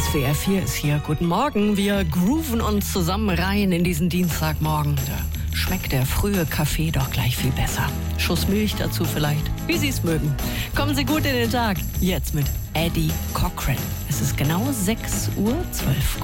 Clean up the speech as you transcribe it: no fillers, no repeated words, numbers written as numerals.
SWR 4 ist hier. Guten Morgen. Wir grooven uns zusammen rein in diesen Dienstagmorgen. Da schmeckt der frühe Kaffee doch gleich viel besser. Schuss Milch dazu vielleicht, wie Sie es mögen. Kommen Sie gut in den Tag. Jetzt mit Eddie Cochran. Es ist genau 6:12 Uhr.